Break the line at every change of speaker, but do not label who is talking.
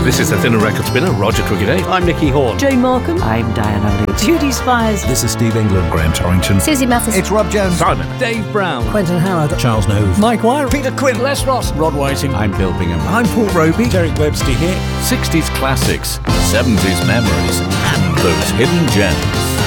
This is the Thinner Record Spinner, Roger Twiggy.
I'm Nicky Horn.
Jane Markham.
I'm Diana Lee.
Judy Spires.
This is Steve England.
Graham Torrington.
Susie Mathis.
It's Rob Jones.
Simon.
Dave Brown.
Quentin Howard.
Charles Nove.
Mike Wire.
Peter Quinn.
Les Ross.
Rod Whiting.
I'm Bill Bingham.
I'm Paul Roby.
Derek Webster here.
60s classics, 70s memories, and those hidden gems.